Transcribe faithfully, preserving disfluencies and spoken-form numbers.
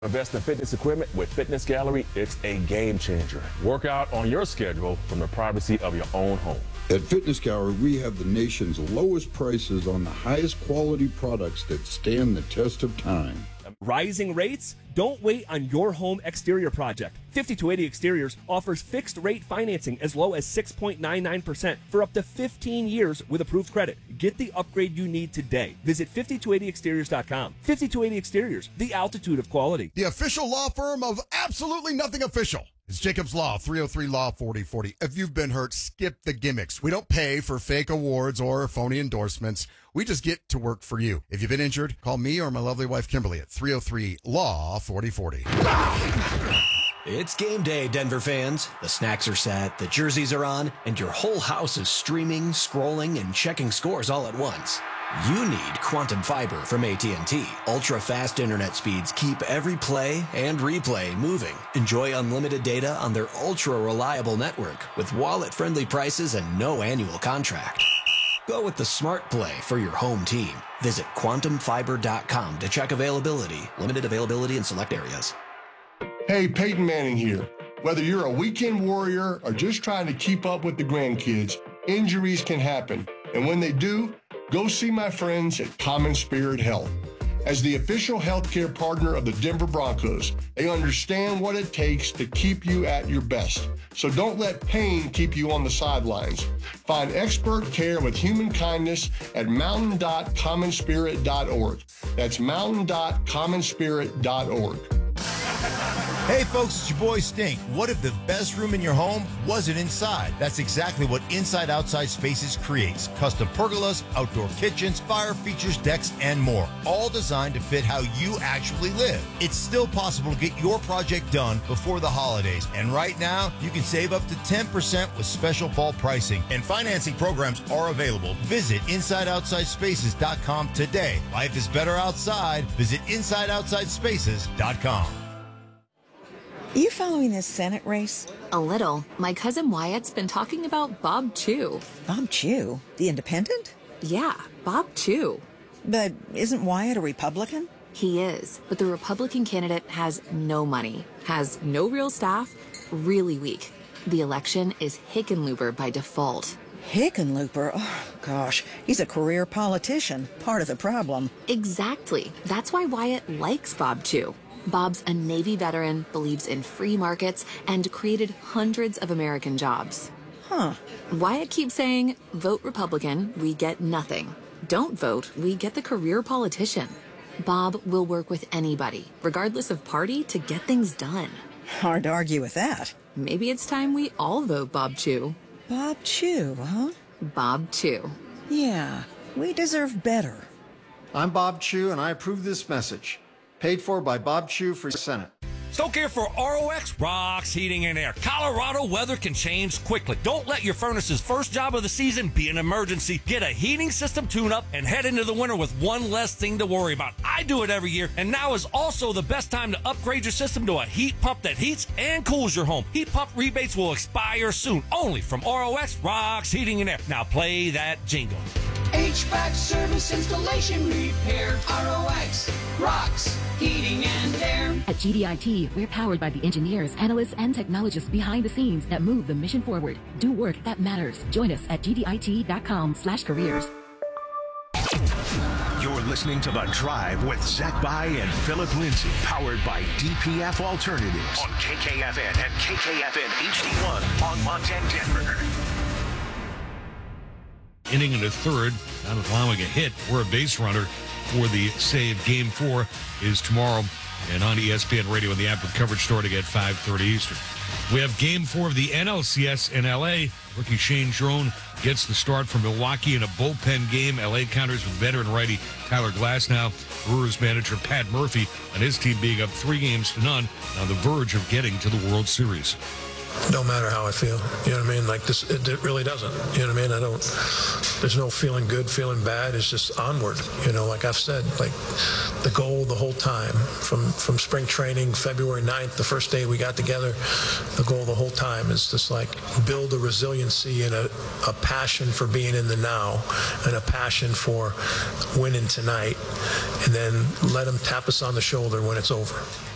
Invest in fitness equipment with Fitness Gallery. It's a game changer. Work out on your schedule from the privacy of your own home. At Fitness Gallery, we have the nation's lowest prices on the highest quality products that stand the test of time. Rising rates? Don't wait on your home exterior project. fifty-two eighty Exteriors offers fixed rate financing as low as six point nine nine percent for up to fifteen years with approved credit. Get the upgrade you need today. Visit fifty-two eighty exteriors dot com. fifty-two eighty Exteriors, the altitude of quality. The official law firm of absolutely nothing official. It's Jacobs Law, three oh three Law forty forty. If you've been hurt, skip the gimmicks. We don't pay for fake awards or phony endorsements. We just get to work for you. If you've been injured, call me or my lovely wife, Kimberly, at three oh three Law forty forty. It's game day, Denver fans. The snacks are set, the jerseys are on, and your whole house is streaming, scrolling, and checking scores all at once. You need Quantum Fiber from A T and T. Ultra-fast internet speeds keep every play and replay moving. Enjoy unlimited data on their ultra-reliable network with wallet-friendly prices and no annual contract. Go with the smart play for your home team. Visit quantum fiber dot com to check availability. Limited availability in select areas. Hey, Peyton Manning here. Whether you're a weekend warrior or just trying to keep up with the grandkids, injuries can happen. And when they do, go see my friends at Common Spirit Health. As the official healthcare partner of the Denver Broncos, they understand what it takes to keep you at your best. So don't let pain keep you on the sidelines. Find expert care with human kindness at mountain dot common spirit dot org. That's mountain dot common spirit dot org. Hey folks, it's your boy Stink. What if the best room in your home wasn't inside? That's exactly what Inside Outside Spaces creates. Custom pergolas, outdoor kitchens, fire features, decks, and more. All designed to fit how you actually live. It's still possible to get your project done before the holidays. And right now, you can save up to ten percent with special fall pricing. And financing programs are available. Visit inside outside spaces dot com today. Life is better outside. Visit inside outside spaces dot com. Are you following this Senate race? A little. My cousin Wyatt's been talking about Bob Chew. Bob Chew? The independent? Yeah, Bob Chew. But isn't Wyatt a Republican? He is, but the Republican candidate has no money, has no real staff, really weak. The election is Hickenlooper by default. Hickenlooper? Oh, gosh. He's a career politician, part of the problem. Exactly. That's why Wyatt likes Bob Chew. Bob's a Navy veteran, believes in free markets, and created hundreds of American jobs. Huh. Wyatt keeps saying, vote Republican, we get nothing. Don't vote, we get the career politician. Bob will work with anybody, regardless of party, to get things done. Hard to argue with that. Maybe it's time we all vote Bob Chew. Bob Chew, huh? Bob Chew. Yeah, we deserve better. I'm Bob Chew, and I approve this message. Paid for by Bob Chew for Senate. So care for R O X Rocks Heating and Air. Colorado weather can change quickly. Don't let your furnace's first job of the season be an emergency. Get a heating system tune-up and head into the winter with one less thing to worry about. I do it every year, and now is also the best time to upgrade your system to a heat pump that heats and cools your home. Heat pump rebates will expire soon, only from R O X Rocks Heating and Air. Now play that jingle. H V A C service, installation, repair. R O X Rocks Heating and Air. At G D I T, we're powered by the engineers, analysts, and technologists behind the scenes that move the mission forward. Do work that matters. Join us at G D I T dot com slash careers. You're listening to The Drive with Zach By and Philip Lindsay, powered by D P F Alternatives on K K F N and K K F N H D one on Montana, Denver. Inning in the third, not allowing a hit or a base runner for the save. Game four is tomorrow and on E S P N Radio and the app with coverage starting at five thirty Eastern. We have game four of the N L C S in L A. Rookie Shane Drone gets the start for Milwaukee in a bullpen game. L A counters with veteran righty Tyler Glasnow. Brewers manager Pat Murphy and his team being up three games to none on the verge of getting to the World Series. Don't matter how I feel, you know what I mean? Like this, it, it really doesn't, you know what I mean? I don't, there's no feeling good, feeling bad. It's just onward, you know, like I've said, like the goal the whole time from, from spring training, February ninth, the first day we got together, the goal the whole time is just like build a resiliency and a, a passion for being in the now and a passion for winning tonight, and then let them tap us on the shoulder when it's over.